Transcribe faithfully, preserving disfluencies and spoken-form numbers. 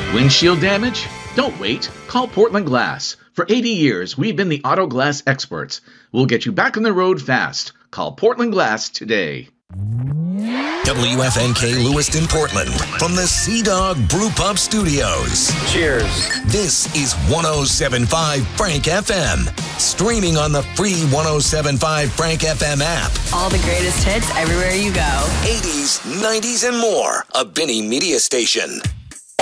Windshield damage? Don't wait. Call Portland Glass. For eighty years, we've been the auto glass experts. We'll get you back on the road fast. Call Portland Glass today. W F N K Lewiston, Portland, from the Sea Dog Brew Pub Studios. Cheers. This is one oh seven point five Frank F M. Streaming on the free one oh seven point five Frank F M app. All the greatest hits everywhere you go. eighties, nineties, and more. A Binny Media Station.